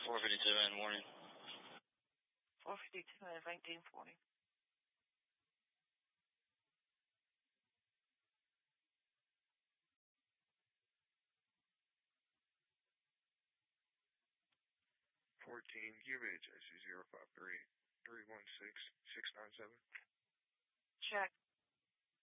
4:52 in the morning. 4:52 and 1940. QBHS 053-316-697. Check.